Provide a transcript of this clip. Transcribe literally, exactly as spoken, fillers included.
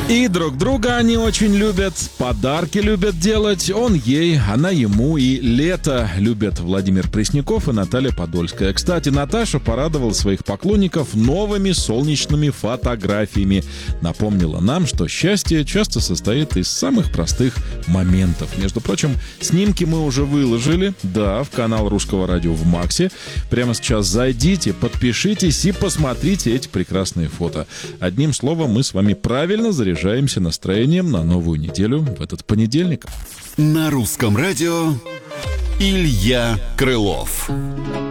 И друг друга они очень любят, подарки любят делать, он ей, она ему, и лето любят Владимир Пресняков и Наталья Подольская. Кстати, Наташа порадовала своих поклонников новыми солнечными фотографиями. Напомнила нам, что счастье часто состоит из самых простых моментов. Между прочим, снимки мы уже выложили, да, в канал Русского радио в Максе. Прямо сейчас зайдите, подпишитесь и посмотрите эти прекрасные фото. Одним словом, мы с вами правильно заряжаемся Заряжаемся настроением на новую неделю в этот понедельник. На Русском радио Илья Крылов.